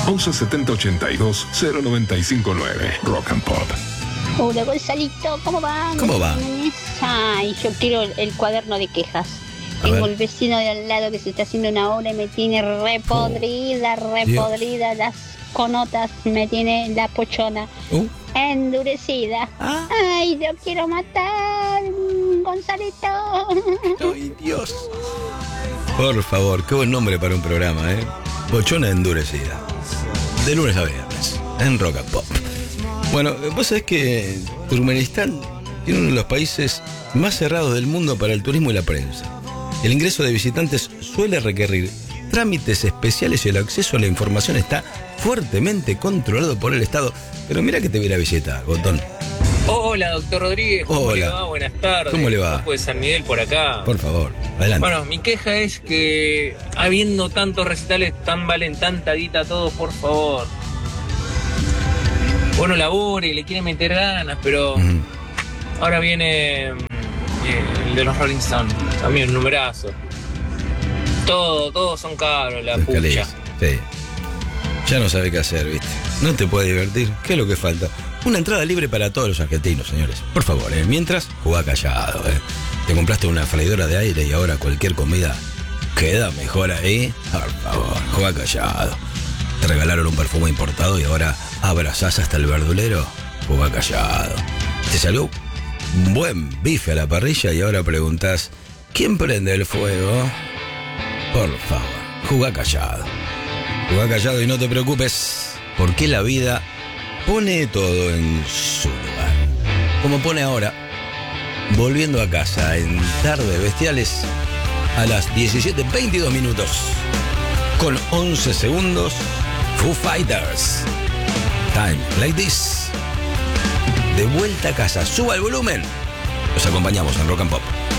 11 70 82 0959. Rock and Pop. Hola Gonzalito, ¿cómo va? ¿Cómo va? Ay, yo quiero el cuaderno de quejas. Tengo el vecino de al lado que se está haciendo una obra y me tiene repodrida, las conotas, me tiene la pochona endurecida. Ay, lo quiero matar, Gonzalito. Ay, Dios. Por favor, qué buen nombre para un programa, ¿eh? Pochona endurecida. De lunes a viernes, en Rock and Pop. Bueno, vos sabés que Turkmenistán tiene uno de los países más cerrados del mundo para el turismo y la prensa. El ingreso de visitantes suele requerir trámites especiales y el acceso a la información está fuertemente controlado por el Estado. Pero mira que te viene a visitar, Botón. Hola, doctor Rodríguez. ¿Cómo le va? Buenas tardes. ¿Cómo le va? Paco de San Miguel por acá. Por favor, adelante. Bueno, mi queja es que habiendo tantos recitales valen tanta guita todos, por favor. Bueno, labore, le quiere meter ganas, pero ahora viene el de los Rolling Stones, también un numerazo. Todos son caros, la pucha. Sí. Ya no sabe qué hacer, ¿viste? No te puede divertir. ¿Qué es lo que falta? Una entrada libre para todos los argentinos, señores. Por favor, mientras, jugá callado, Te compraste una freidora de aire y ahora cualquier comida queda mejor ahí. Por favor, jugá callado. Te regalaron un perfume importado y ahora abrazás hasta el verdulero. Jugá callado. Te salió un buen bife a la parrilla y ahora preguntás, ¿quién prende el fuego? Por favor, jugá callado. Jugá callado y no te preocupes, porque la vida pone todo en su lugar. Como pone ahora, volviendo a casa en Tardes Bestiales a las 17:22 minutos. Con 11 segundos, Foo Fighters. Time Like This. De vuelta a casa, suba el volumen. Los acompañamos en Rock and Pop.